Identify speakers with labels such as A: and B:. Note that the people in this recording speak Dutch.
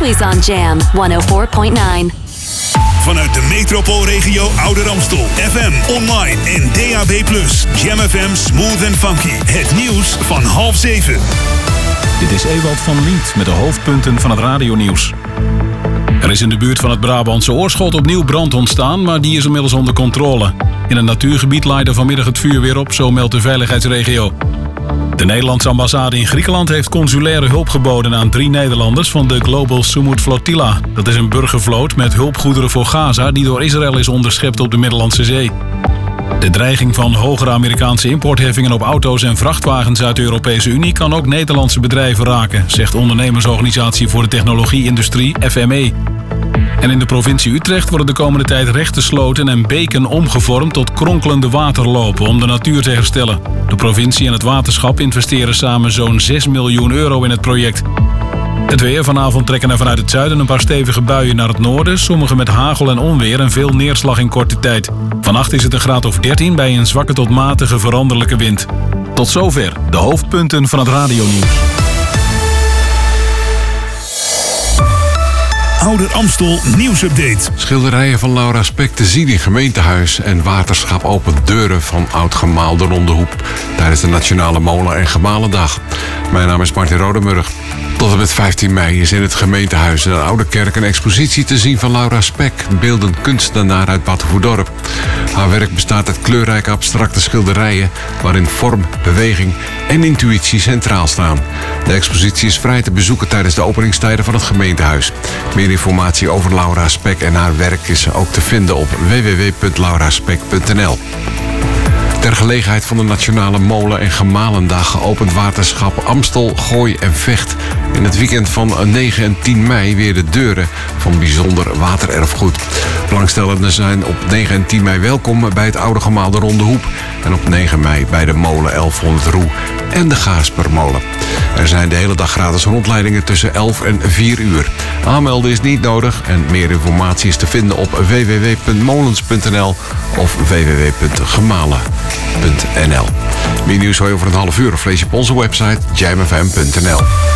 A: Always on Jam 104.9.
B: Vanuit de metropoolregio Ouder Amstel. FM, online en DAB+. Jam FM Smooth and Funky. Het nieuws van 6:30.
C: Dit is Ewald van Lient met de hoofdpunten van het radionieuws. Er is in de buurt van het Brabantse Oorschot opnieuw brand ontstaan, maar die is inmiddels onder controle. In een natuurgebied laaide vanmiddag het vuur weer op, zo meldt de veiligheidsregio. De Nederlandse ambassade in Griekenland heeft consulaire hulp geboden aan 3 Nederlanders van de Global Sumut Flotilla. Dat is een burgervloot met hulpgoederen voor Gaza die door Israël is onderschept op de Middellandse Zee. De dreiging van hogere Amerikaanse importheffingen op auto's en vrachtwagens uit de Europese Unie kan ook Nederlandse bedrijven raken, zegt ondernemersorganisatie voor de technologie-industrie FME. En in de provincie Utrecht worden de komende tijd rechte sloten en beken omgevormd tot kronkelende waterlopen om de natuur te herstellen. De provincie en het waterschap investeren samen zo'n 6 miljoen euro in het project. Het weer. Vanavond trekken er vanuit het zuiden een paar stevige buien naar het noorden. Sommige met hagel en onweer en veel neerslag in korte tijd. Vannacht is het een graad of 13 bij een zwakke tot matige veranderlijke wind. Tot zover de hoofdpunten van het radionieuws.
B: Ouder Amstel nieuwsupdate.
D: Schilderijen van Laura Spek te zien in gemeentehuis en waterschap opent deuren van oud gemaal de Ronde Hoep tijdens de Nationale Molen- en Gemalendag. Mijn naam is Martin Rodemurg. Tot en met 15 mei is in het gemeentehuis in de Oude Kerk een expositie te zien van Laura Spek, beeldend kunstenaar uit Battenvoerdorp. Haar werk bestaat uit kleurrijke abstracte schilderijen waarin vorm, beweging en intuïtie centraal staan. De expositie is vrij te bezoeken tijdens de openingstijden van het gemeentehuis. Meer informatie over Laura Spek en haar werk is ook te vinden op www.lauraspek.nl. Ter gelegenheid van de Nationale Molen- en Gemalendag opent waterschap Amstel, Gooi en Vecht in het weekend van 9 en 10 mei weer de deuren van bijzonder watererfgoed. Belangstellenden zijn op 9 en 10 mei welkom bij het oude gemaal de Ronde Hoep en op 9 mei bij de molen 1100 Roe en de Gaaspermolen. Er zijn de hele dag gratis rondleidingen tussen 11 en 4 uur. Aanmelden is niet nodig en meer informatie is te vinden op www.molens.nl of www.gemalen.nl. Meer nieuws hoor je over een half uur of lees je op onze website jamfm.nl.